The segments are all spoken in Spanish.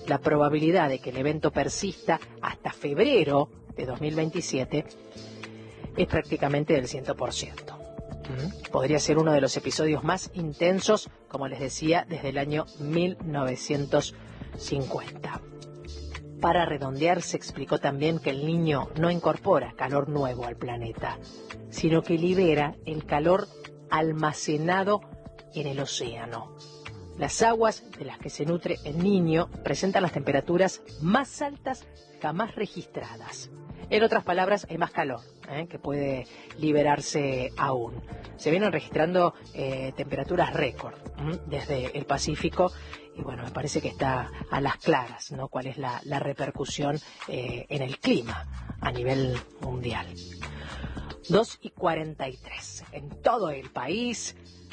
la probabilidad de que el evento persista hasta febrero de 2027 es prácticamente del 100%. Podría ser uno de los episodios más intensos, como les decía, desde el año 1950. Para redondear, se explicó también que el Niño no incorpora calor nuevo al planeta, sino que libera el calor almacenado en el océano. Las aguas de las que se nutre el Niño presentan las temperaturas más altas jamás registradas. En otras palabras, hay más calor que puede liberarse aún. Se vienen registrando temperaturas récord desde el Pacífico y bueno, me parece que está a las claras, ¿no? Cuál es la repercusión en el clima a nivel mundial. 2:43. En todo el país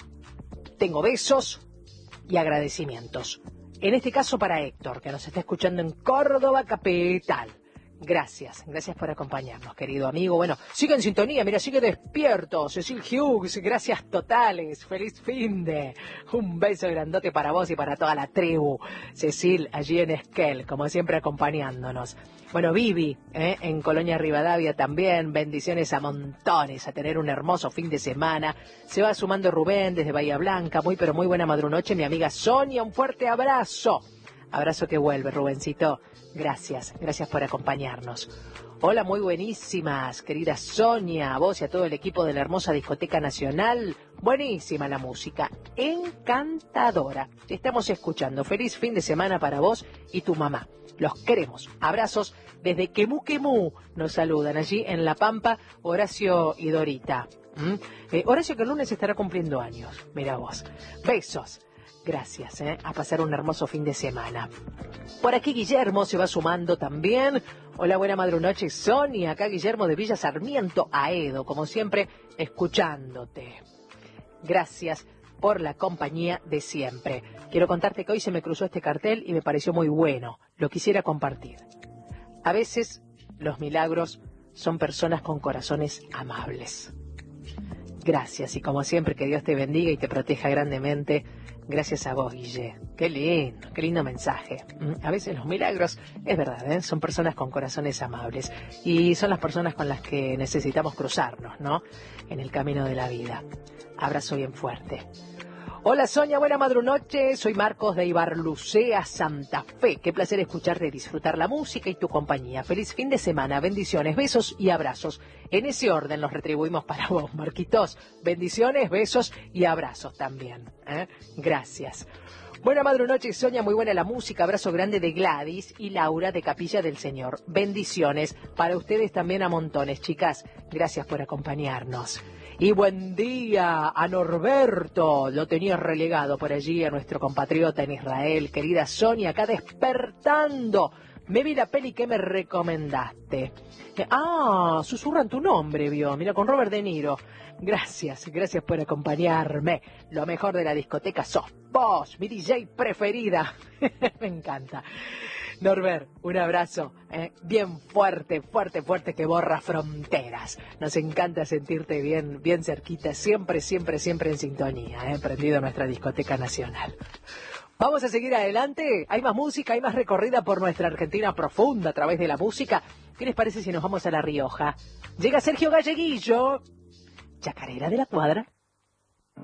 tengo besos y agradecimientos. En este caso para Héctor, que nos está escuchando en Córdoba capital. Gracias por acompañarnos, querido amigo. Bueno, sigue en sintonía, mira, sigue despierto. Cecil Hughes, gracias totales. Feliz finde. Un beso grandote para vos y para toda la tribu. Cecil, allí en Esquel, como siempre acompañándonos. Bueno, Vivi, en Colonia Rivadavia también. Bendiciones a montones, a tener un hermoso fin de semana. Se va sumando Rubén desde Bahía Blanca. Muy, pero muy buena madrunoche. Mi amiga Sonia, un fuerte abrazo. Abrazo que vuelve, Rubencito. Gracias por acompañarnos. Hola, muy buenísimas, querida Sonia, a vos y a todo el equipo de la hermosa Discoteca Nacional. Buenísima la música, encantadora. Te estamos escuchando. Feliz fin de semana para vos y tu mamá. Los queremos. Abrazos desde Quemú Quemú. Nos saludan allí en La Pampa, Horacio y Dorita. Horacio que el lunes estará cumpliendo años. Mira vos. Besos. Gracias, a pasar un hermoso fin de semana. Por aquí Guillermo se va sumando también. Hola, buena madrunoche, Sonia. Acá Guillermo de Villa Sarmiento, Aedo, como siempre, escuchándote. Gracias por la compañía de siempre. Quiero contarte que hoy se me cruzó este cartel y me pareció muy bueno. Lo quisiera compartir. A veces los milagros son personas con corazones amables. Gracias, y como siempre, que Dios te bendiga y te proteja grandemente. Gracias a vos, Guille. Qué lindo mensaje. A veces los milagros, es verdad, son personas con corazones amables. Y son las personas con las que necesitamos cruzarnos, ¿no? En el camino de la vida. Abrazo bien fuerte. Hola Sonia, buena madrunoche, soy Marcos de Ibarlucea, Santa Fe. Qué placer escucharte y disfrutar la música y tu compañía. Feliz fin de semana, bendiciones, besos y abrazos. En ese orden los retribuimos para vos, Marquitos. Bendiciones, besos y abrazos también. Gracias. Buena madrunoche, Sonia, muy buena la música. Abrazo grande de Gladys y Laura de Capilla del Señor. Bendiciones para ustedes también a montones, chicas. Gracias por acompañarnos. Y buen día a Norberto, lo tenía relegado por allí a nuestro compatriota en Israel. Querida Sonia, acá despertando. Me vi la peli que me recomendaste. Susurran tu nombre, vio. Mira, con Robert De Niro. Gracias por acompañarme. Lo mejor de la discoteca sos vos, mi DJ preferida. Me encanta. Norbert, un abrazo bien fuerte que borra fronteras. Nos encanta sentirte bien cerquita, siempre en sintonía, prendido a nuestra discoteca nacional. Vamos a seguir adelante, hay más música, hay más recorrida por nuestra Argentina profunda a través de la música. ¿Qué les parece si nos vamos a La Rioja? Llega Sergio Galleguillo, Chacarera de la Cuadra.